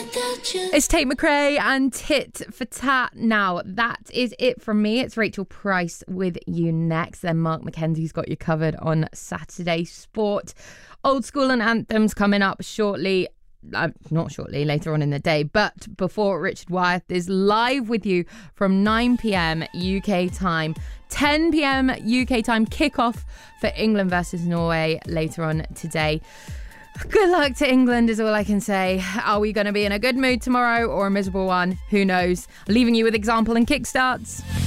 It's Tate McRae and Tit for Tat. Now, that is it from me. It's Rachel Price with you next. Then Mark McKenzie's got you covered on Saturday Sport. Old School and Anthems coming up shortly. Not shortly, later on in the day. But before, Richard Wyeth is live with you from 9 p.m. UK time. 10 p.m. UK time kickoff for England versus Norway later on today. Good luck to England is all I can say. Are we going to be in a good mood tomorrow or a miserable one? Who knows? Leaving you with example and kickstarts.